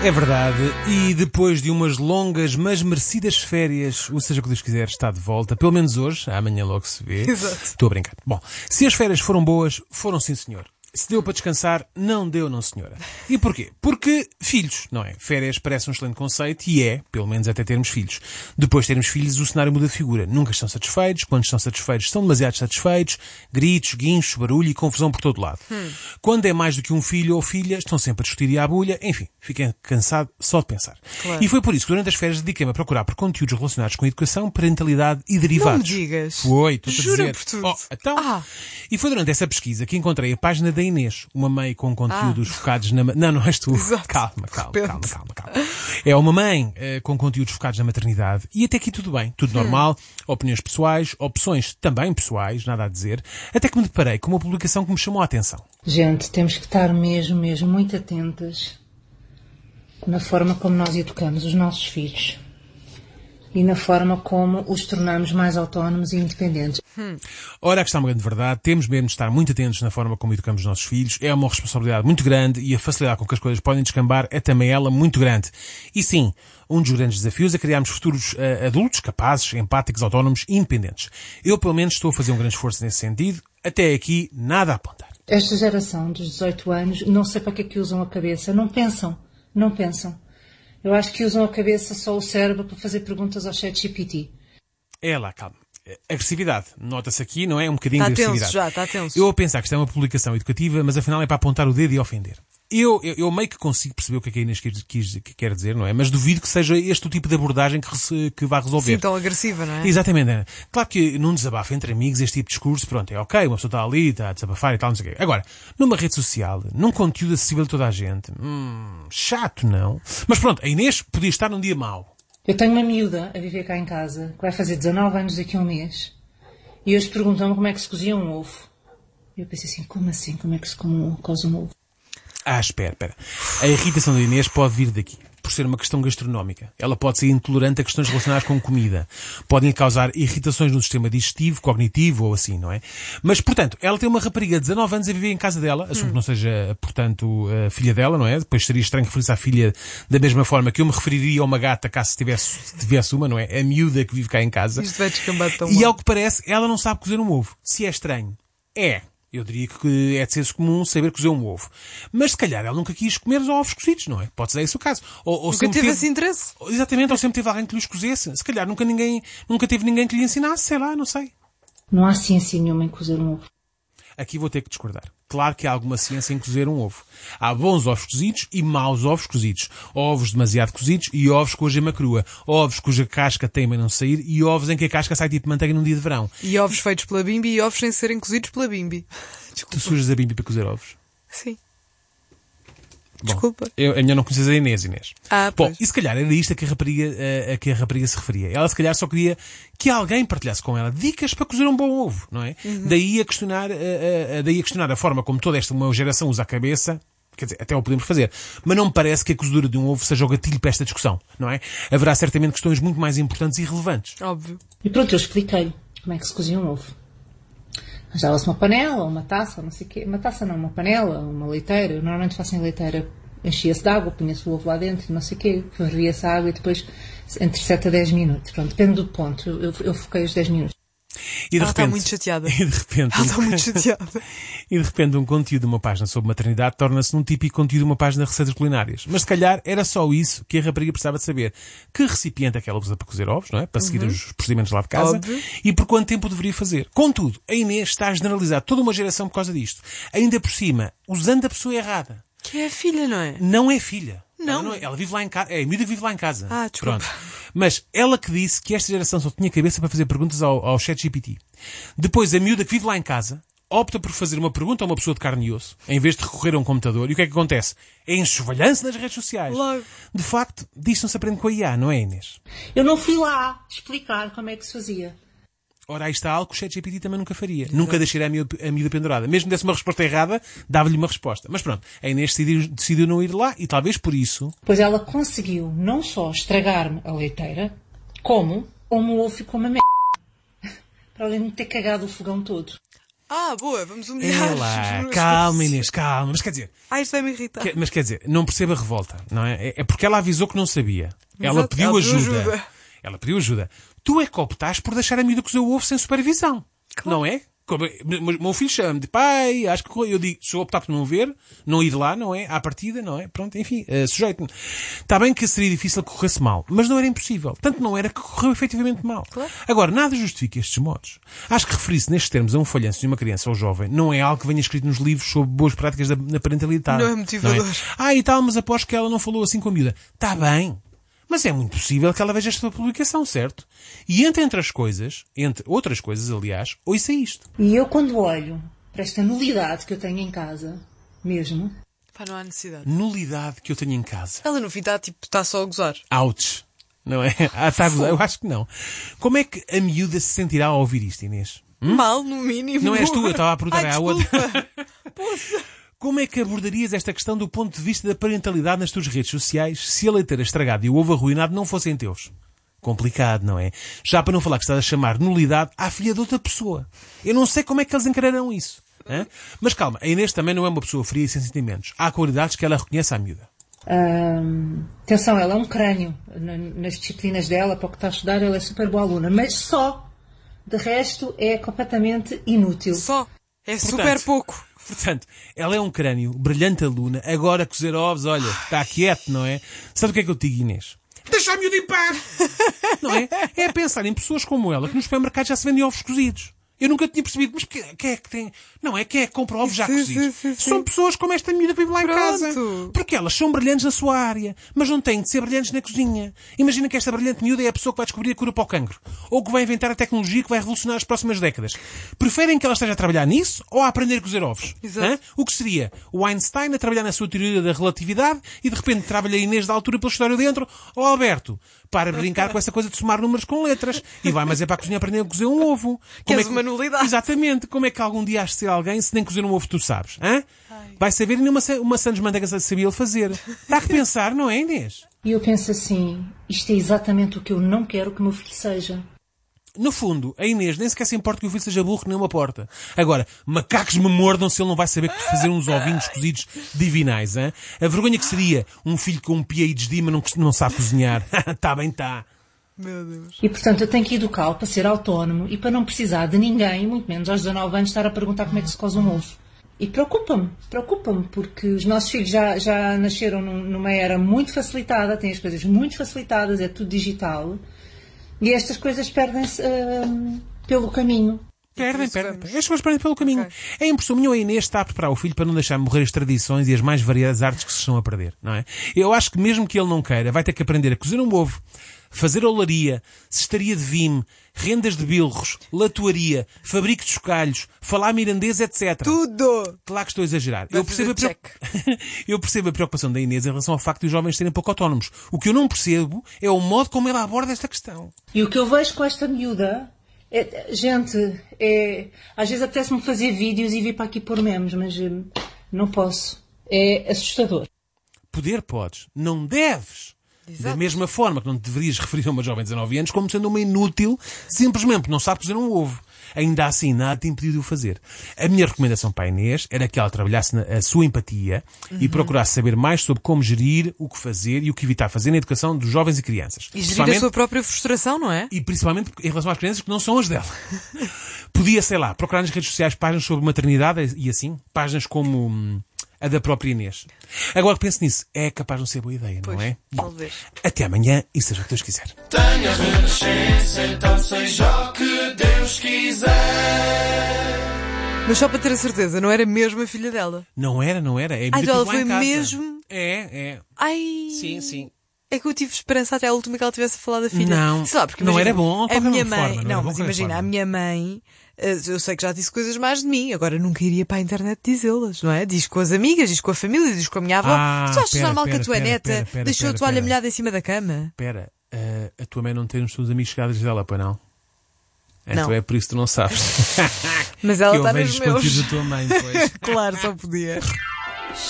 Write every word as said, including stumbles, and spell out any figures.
É verdade, e depois de umas longas, mas merecidas férias, ou seja o que Deus quiser, está de volta, pelo menos hoje, amanhã logo se vê. Exato. Estou a brincar. Bom, se as férias foram boas, foram sim senhor. Se deu para descansar, não deu não senhora. E porquê? Porque filhos, não é? Férias parece um excelente conceito e é, pelo menos até termos filhos. Depois de termos filhos, o cenário muda de figura. Nunca estão satisfeitos, quando estão satisfeitos, estão demasiado satisfeitos, gritos, guinchos, barulho e confusão por todo lado. Hum. Quando é mais do que um filho ou filha, estão sempre a discutir e à bulha, enfim, fiquem cansado só de pensar. Claro. E foi por isso que durante as férias dediquei-me a procurar por conteúdos relacionados com educação, parentalidade e derivados. Não me digas. Foi, estou a dizer. Jura por tudo. Oh, então... Ah. E foi durante essa pesquisa que encontrei a página da Inês, uma mãe com conteúdos ah. focados na... Não, não és tu. Exato. Calma, calma, calma, calma, calma. É uma mãe uh, com conteúdos focados na maternidade e até aqui tudo bem, tudo normal, hum. opiniões pessoais, opções também pessoais, nada a dizer, até que me deparei com uma publicação que me chamou a atenção. Gente, temos que estar mesmo, mesmo muito atentas na forma como nós educamos os nossos filhos e na forma como os tornamos mais autónomos e independentes. Hum. Ora, que está uma grande verdade, temos mesmo de estar muito atentos na forma como educamos os nossos filhos, é uma responsabilidade muito grande e a facilidade com que as coisas podem descambar é também ela muito grande. E sim, um dos grandes desafios é criarmos futuros uh, adultos capazes, empáticos, autónomos e independentes. Eu, pelo menos, estou a fazer um grande esforço nesse sentido, até aqui nada a apontar. Esta geração dos dezoito anos, não sei para que é que usam a cabeça, não pensam, não pensam. Eu acho que usam a cabeça, só o cérebro, para fazer perguntas ao ChatGPT. É lá, calma. Agressividade. Nota-se aqui, não é? Um bocadinho de agressividade. Está tenso já, está tenso. Eu a pensar que isto é uma publicação educativa, mas afinal é para apontar o dedo e ofender. Eu, eu, eu meio que consigo perceber o que é que a Inês quis, quis, que quer dizer, não é? Mas duvido que seja este o tipo de abordagem que, que vá resolver. Sim, tão agressiva, não é? Exatamente, Ana. Claro que num desabafo entre amigos, este tipo de discurso, pronto, é ok, uma pessoa está ali, está a desabafar e tal, não sei o quê. Agora, numa rede social, num conteúdo acessível a toda a gente, hum, chato, não? Mas pronto, a Inês podia estar num dia mau. Eu tenho uma miúda a viver cá em casa, que vai fazer dezanove anos daqui a um mês, e hoje perguntam-me como é que se cozia um ovo. E eu pensei assim, como assim? Como é que se coze um ovo? Ah, espera, espera. A irritação da Inês pode vir daqui, por ser uma questão gastronómica. Ela pode ser intolerante a questões relacionadas com comida. Podem causar irritações no sistema digestivo, cognitivo ou assim, não é? Mas, portanto, ela tem uma rapariga de dezanove anos a viver em casa dela, assumo hum. que não seja, portanto, a filha dela, não é? Depois seria estranho referir-se à filha da mesma forma que eu me referiria a uma gata caso tivesse, tivesse uma, não é? A miúda que vive cá em casa. Isto vai descambar tão E mal. ao que parece, ela não sabe cozer um ovo. Se é estranho, é. Eu diria que é de senso comum saber cozer um ovo. Mas se calhar ela nunca quis comer os ovos cozidos, não é? Pode ser esse o caso. Ou, ou nunca teve, teve esse interesse. Exatamente, ou sempre teve alguém que lhes cozesse. Se calhar nunca ninguém, nunca teve ninguém que lhe ensinasse, sei lá, não sei. Não há ciência nenhuma em cozer um ovo. Aqui vou ter que discordar. Claro que há alguma ciência em cozer um ovo. Há bons ovos cozidos e maus ovos cozidos. Ovos demasiado cozidos e ovos com a gema crua. Ovos cuja casca teima em não sair e ovos em que a casca sai tipo manteiga num dia de verão. E ovos feitos pela Bimbi e ovos sem serem cozidos pela Bimbi. Desculpa. Tu sujas a Bimbi para cozer ovos? Sim. Bom, desculpa. Eu, a minha não conheces a Inês, Inês. Ah, Bom, pois. e se calhar era isto a que a, rapariga, a, a que a rapariga se referia. Ela se calhar só queria que alguém partilhasse com ela dicas para cozer um bom ovo, não é? Uhum. Daí, a questionar, a, a, a, daí a questionar a forma como toda esta uma geração usa a cabeça. Quer dizer, até o podemos fazer. Mas não me parece que a cozedura de um ovo seja o gatilho para esta discussão, não é? Haverá certamente questões muito mais importantes e relevantes. Óbvio. E pronto, eu expliquei como é que se cozia um ovo. Arranjava-se uma panela, uma taça, não sei o quê. Uma taça não, uma panela, uma leiteira. Eu normalmente faço em leiteira. Enchia-se de água, punha-se o ovo lá dentro, não sei o quê. Fervia-se a água e depois entre sete a dez minutos. Pronto, depende do ponto. Eu, eu foquei os dez minutos. E de Ela repente, está muito chateada. E de repente, Ela está muito chateada. E de repente um conteúdo de uma página sobre maternidade torna-se num típico conteúdo de uma página de receitas culinárias. Mas se calhar era só isso que a rapariga precisava de saber. Que recipiente é que ela usa para cozer ovos, não é? Para seguir uhum. os procedimentos lá de casa. Óbvio. E por quanto tempo deveria fazer. Contudo, a Inês está a generalizar toda uma geração por causa disto. Ainda por cima, usando a pessoa errada. Que é a filha, não é? Não é filha. Não. Ela, não é. Ela vive lá em casa. É a miúda que vive lá em casa. Ah, desculpa. Pronto. Mas ela que disse que esta geração só tinha cabeça para fazer perguntas ao, ao ChatGPT. Depois, a miúda que vive lá em casa opta por fazer uma pergunta a uma pessoa de carne e osso, em vez de recorrer a um computador. E o que é que acontece? É enxovalhança nas redes sociais. Logo. De facto, disto não se aprende com a I A, não é, Inês? Eu não fui lá explicar como é que se fazia. Ora, aí está algo que o ChatGPT também nunca faria. Exato. Nunca deixaria a miúda, a miúda pendurada. Mesmo que desse uma resposta errada, dava-lhe uma resposta. Mas pronto, a Inês decidiu, decidiu não ir lá e talvez por isso... Pois ela conseguiu não só estragar-me a leiteira, como o meu ovo ficou uma merda. Para além de me ter cagado o fogão todo. Ah, boa, vamos humilhar. É lá, os- calma Inês, calma. Mas quer dizer, Ah, isto vai-me irritar. que- mas quer dizer, não perceba a revolta, não é? É- É porque ela avisou que não sabia. Ela Exato, pediu ela pediu ajuda. ajuda. Ela pediu ajuda. Tu é que optaste por deixar a miúda cozer o ovo sem supervisão. Claro. Não é? Como- o meu filho chama-me de pai, acho que eu digo, se eu optar por não ver, não ir lá, não é? À partida, não é? Pronto, enfim, uh, sujeito-me. Está bem que seria difícil que corresse mal, mas não era impossível. Tanto não era que correu efetivamente mal. Claro. Agora, nada justifica estes modos. Acho que referir-se nestes termos a um falhanço de uma criança ou jovem não é algo que venha escrito nos livros sobre boas práticas da, na parentalidade. Não é motivador. Ah, e tal, mas aposto que ela não falou assim com a miúda. Está bem. Mas é muito possível que ela veja esta publicação, certo? E entre outras coisas, entre outras coisas, aliás, ouça isto. E eu, quando olho para esta nulidade que eu tenho em casa, mesmo, Pá, não há necessidade. Nulidade que eu tenho em casa. Ela no fim está tipo, está só a gozar. Ouch. Não é? Ah, tá a gozar? Eu acho que não. Como é que a miúda se sentirá ao ouvir isto, Inês? Mal, no mínimo. Não és tu, eu estava a perguntar Ai, à outra. desculpa. Poxa. Como é que abordarias esta questão do ponto de vista da parentalidade nas tuas redes sociais se a leiteira estragada e o ovo arruinado não fossem teus? Complicado, não é? Já para não falar que estás a chamar nulidade à filha de outra pessoa. Eu não sei como é que eles encararão isso. Hã? Mas calma, a Inês também não é uma pessoa fria e sem sentimentos. Há qualidades que ela reconhece à miúda. hum, atenção, ela é um crânio. Na- Nas disciplinas dela, para o que está a estudar, ela é super boa aluna. Mas só, de resto, é completamente inútil. Só. É Portanto, super pouco. Portanto, ela é um crânio, brilhante aluna, agora a cozer ovos, olha, está quieto, não é? Sabe o que é que eu te digo, Inês? Deixa a miúda em paz! Não é? É pensar em pessoas como ela, que nos supermercados já se vendem ovos cozidos. Eu nunca tinha percebido, mas quem quem é que tem... Não é? Quem é que compra ovos já Sim, cozidos? sim, sim, sim. São pessoas como esta miúda que vive lá em Pronto. casa. Porque elas são brilhantes na sua área, mas não têm de ser brilhantes na cozinha. Imagina que esta brilhante miúda é a pessoa que vai descobrir a cura para o cancro. Ou que vai inventar a tecnologia que vai revolucionar as próximas décadas. Preferem que ela esteja a trabalhar nisso ou a aprender a cozer ovos? Exato. Hã? O que seria? O Einstein a trabalhar na sua teoria da relatividade e de repente trabalha a Inês da altura pela história dentro? Ou Alberto, para brincar com essa coisa de somar números com letras e vai, mas é para a cozinha aprender a cozer um ovo. Que Como és é uma nulidade. Exatamente. Como é que algum dia has de ser alguém se nem cozer um ovo tu sabes? Hã? Vai saber e nenhuma uma Santos Manteiga sabia ele fazer. Dá que pensar, não é, Inês? E eu penso assim, isto é exatamente o que eu não quero que o meu filho seja. No fundo, a Inês nem sequer se importa que o filho seja burro nem uma porta. Agora, macacos me mordam se ele não vai saber fazer uns ovinhos cozidos divinais, hein? A vergonha que seria um filho com um P H D mas não, não sabe cozinhar. Tá bem, tá. Meu Deus. E, portanto, eu tenho que educá-lo para ser autónomo e para não precisar de ninguém, muito menos aos dezanove anos, estar a perguntar como é que se coze um ovo. E preocupa-me, preocupa-me, porque os nossos filhos já, já nasceram num- numa era muito facilitada, têm as coisas muito facilitadas, é tudo digital, e estas coisas perdem-se hum, pelo caminho. Perdem, isso perdem. vamos. As pessoas perdem pelo caminho. Ok. É impressão minha, a Inês está a preparar o filho para não deixar morrer as tradições e as mais variadas artes que se estão a perder, não é? Eu acho que mesmo que ele não queira, vai ter que aprender a cozer um ovo, fazer olaria, cestaria de vime, rendas de bilros, latuaria, fabrico de chocalhos, falar mirandês, etcétera. Tudo! Claro que estou a exagerar. Vai Eu percebo, a fazer preocup- eu percebo a preocupação da Inês em relação ao facto de os jovens serem pouco autónomos. O que eu não percebo é o modo como ela aborda esta questão. E o que eu vejo com esta miúda é, gente, é, às vezes apetece-me fazer vídeos e vir para aqui pôr memes, mas hum, não posso. É assustador. Poder podes, não deves. Exato. Da mesma forma que não te deverias referir a uma jovem de dezanove anos como sendo uma inútil, simplesmente porque não sabe cozer um ovo. Ainda assim, nada te impediu de o fazer. A minha recomendação para a Inês era que ela trabalhasse na a sua empatia e procurasse saber mais sobre como gerir, o que fazer e o que evitar fazer na educação dos jovens e crianças. E gerir a Principalmente- sua própria frustração, não é? E principalmente em relação às crianças que não são as dela. Podia, sei lá, procurar nas redes sociais páginas sobre maternidade e assim, páginas como hum, a da própria Inês. Agora que penso nisso, é capaz de não ser boa ideia, Pois, não é? Bom, talvez. até amanhã e seja o que Deus quiser. Tenha renascença, então seja o que Deus quiser. Mas só para ter a certeza, não era mesmo a filha dela. Não era, não era. É a Ai, miúda então ela que teve foi lá em casa. mesmo? É, é. Ai! Sim, sim. É que eu tive esperança até a última que ela tivesse falado da filha. Não, Sei lá, porque não imagina, era bom de a qualquer minha forma, mãe, não era não, bom mas de qualquer imagina, forma. a minha mãe, eh, eu sei que já disse coisas mais de mim, agora nunca iria para a internet dizê-las, não é? Diz com as amigas, diz com a família, diz com a minha avó. Ah, tu achas pera, normal que pera, a tua pera, neta pera, pera, deixou pera, a toalha pera. molhada em cima da cama? Espera, eh, a tua mãe não tem os teus amigos chegados dela, pois não? Então Não. é por isso que tu não sabes. Mas ela que eu está vejo nos os meus. conteúdos da tua mãe, pois. Claro, só podia.